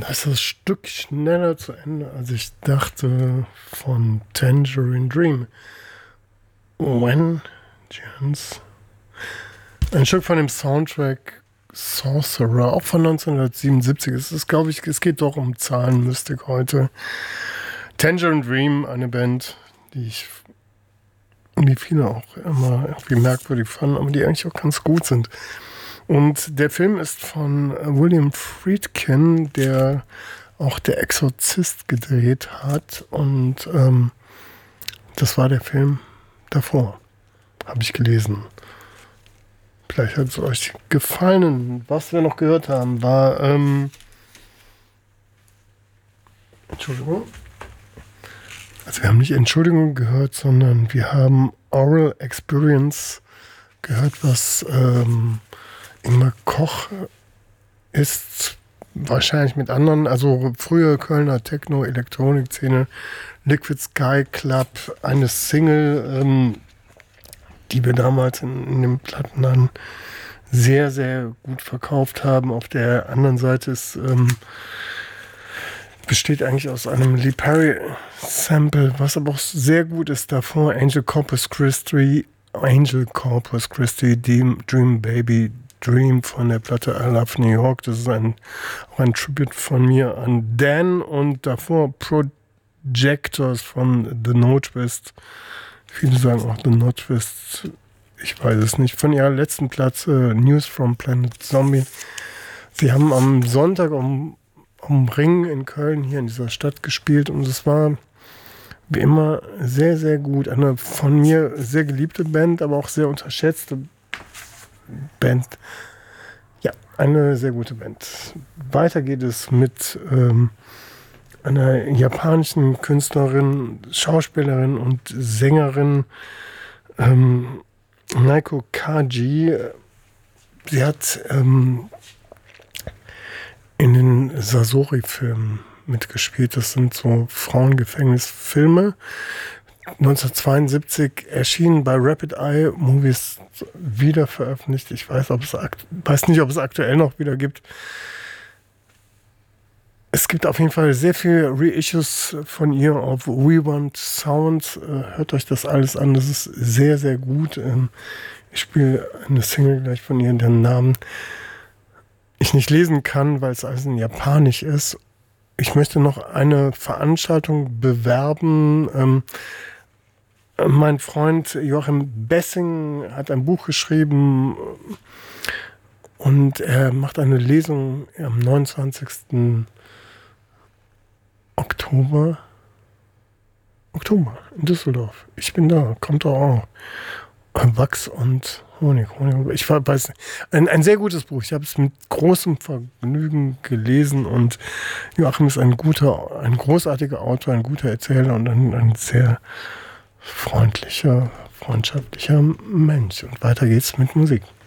Da ist das Stück schneller zu Ende, als ich dachte, von Tangerine Dream. When Chance. Ein Stück von dem Soundtrack Sorcerer, auch von 1977. Es ist, glaube ich, es geht doch um Zahlenmystik heute. Tangerine Dream, eine Band, die viele auch immer irgendwie merkwürdig fanden, aber die eigentlich auch ganz gut sind. Und der Film ist von William Friedkin, der auch Der Exorzist gedreht hat. Und das war der Film davor, habe ich gelesen. Vielleicht hat es euch gefallen. Was wir noch gehört haben, war Entschuldigung. Also wir haben nicht Entschuldigung gehört, sondern wir haben Oral Experience gehört, was Ingmar Koch ist, wahrscheinlich mit anderen, also frühe Kölner Techno-Elektronik-Szene, Liquid Sky Club, eine Single, die wir damals in dem Plattenladen sehr, sehr gut verkauft haben. Auf der anderen Seite ist besteht eigentlich aus einem Lee Perry Sample, was aber auch sehr gut ist davor. Angel Corpus Christi, Dream Baby Dream von der Platte I Love New York. Das ist auch ein Tribute von mir an Dan, und davor Projectors von The No Twist. Viele sagen auch The No Twist, ich weiß es nicht. Von ihrer letzten Platte News from Planet Zombie. Sie haben am Sonntag um Ring in Köln hier in dieser Stadt gespielt, und es war wie immer sehr, sehr gut. Eine von mir sehr geliebte Band, aber auch sehr unterschätzte Band. Ja, eine sehr gute Band. Weiter geht es mit einer japanischen Künstlerin, Schauspielerin und Sängerin, Naiko Kaji. Sie hat in den Sasori-Filmen mitgespielt. Das sind so Frauengefängnisfilme. 1972 erschienen bei Rapid Eye Movies, wieder veröffentlicht. Ich weiß nicht, ob es aktuell noch wieder gibt. Es gibt auf jeden Fall sehr viele Reissues von ihr auf We Want Sound. Hört euch das alles an. Das ist sehr, sehr gut. Ich spiele eine Single gleich von ihr, deren Namen ich nicht lesen kann, weil es alles in Japanisch ist. Ich möchte noch eine Veranstaltung bewerben. Mein Freund Joachim Bessing hat ein Buch geschrieben und er macht eine Lesung am 29. Oktober in Düsseldorf. Ich bin da, kommt doch auch. Wachs und Honig. Ich weiß nicht. Ein sehr gutes Buch. Ich habe es mit großem Vergnügen gelesen, und Joachim ist ein großartiger Autor, ein guter Erzähler und ein sehr freundlicher, freundschaftlicher Mensch. Und weiter geht's mit Musik.